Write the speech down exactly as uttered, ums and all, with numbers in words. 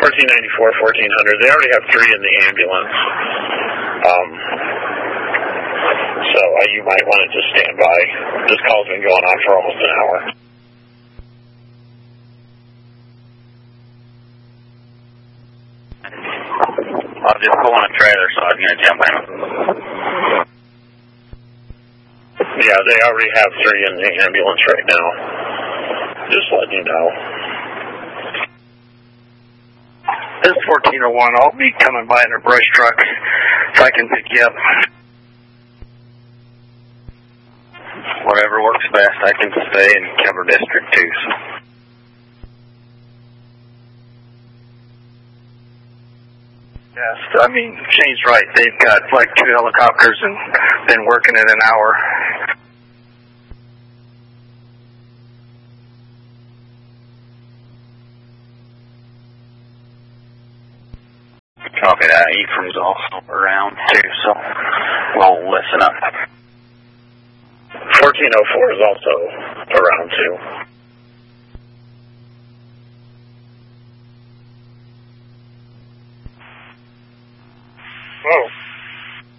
fourteen ninety-four, fourteen hundred. They already have three in the ambulance. Um, so uh, you might want to just stand by. This call's been going on for almost an hour. I'll just pull on a trailer so I can jump in. Yeah, they already have three in the ambulance right now. Just letting you know. This is fourteen oh one. I'll be coming by in a brush truck if I can pick you up. Whatever works best. I can stay and cover District two. So. Yes, I mean, Shane's right. They've got like two helicopters and been working it an hour. Copy that. Ephraim's also around too, so we'll listen up. fourteen oh four is also around too. Whoa.